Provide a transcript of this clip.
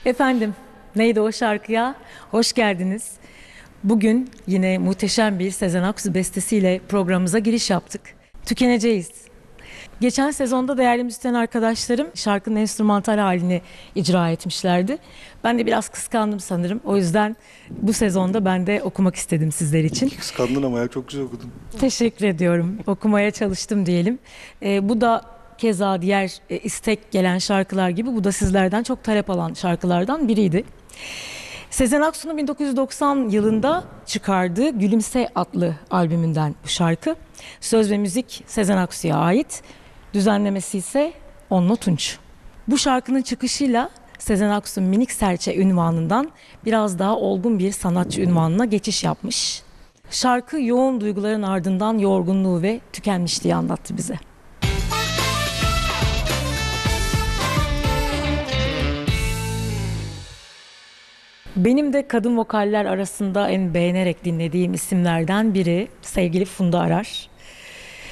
Efendim, neydi o şarkıya? Hoş geldiniz. Bugün yine muhteşem bir Sezen Aksu bestesiyle programımıza giriş yaptık. Tükeneceğiz. Geçen sezonda değerli müzisyen arkadaşlarım şarkının enstrümantal halini icra etmişlerdi. Ben de biraz kıskandım sanırım. O yüzden bu sezonda ben de okumak istedim sizler için. Kıskandın ama ya, çok güzel okudun. Teşekkür ediyorum. Okumaya çalıştım diyelim. Bu da keza diğer istek gelen şarkılar gibi bu da sizlerden çok talep alan şarkılardan biriydi. Sezen Aksu'nun 1990 yılında çıkardığı Gülümse adlı albümünden bu şarkı. Söz ve müzik Sezen Aksu'ya ait. Düzenlemesi ise Onno Tunç. Bu şarkının çıkışıyla Sezen Aksu Minik Serçe ünvanından biraz daha olgun bir sanatçı ünvanına geçiş yapmış. Şarkı yoğun duyguların ardından yorgunluğu ve tükenmişliği anlattı bize. Benim de kadın vokaller arasında en beğenerek dinlediğim isimlerden biri sevgili Funda Arar.